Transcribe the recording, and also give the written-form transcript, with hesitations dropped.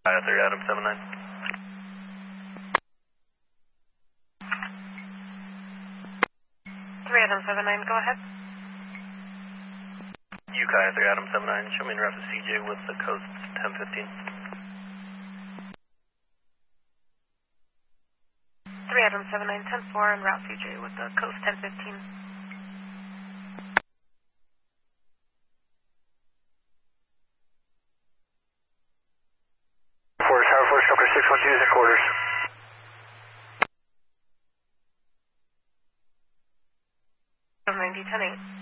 3 Adam 79. 3 Adam 79, go ahead. Yukai 3 Adam 79, show me in route to CJ with the coast 1015. 3 Adam 79, 10-4 and route CJ with the coast 1015. 612 is in quarters. From 90, 10-8.